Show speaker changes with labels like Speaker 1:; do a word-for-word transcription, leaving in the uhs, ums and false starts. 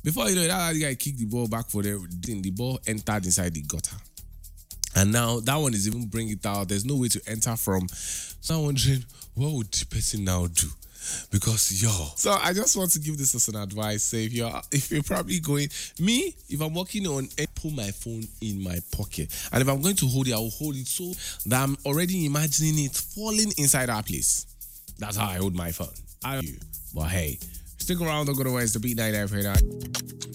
Speaker 1: Before you know it, that guy kicked the ball back for them. The ball entered inside the gutter. And now that one is even bringing it out. There's no way to enter from. So I'm wondering, what would the person now do? Because yo, so I just want to give this as an advice. Say if you're if you're probably going, me, if I'm working on it, put my phone in my pocket, and if I'm going to hold it, I will hold it so that I'm already imagining it falling inside our place. That's how I hold my phone. I don't know you, but hey, stick around. Don't go to West the beat ninety-nine point nine.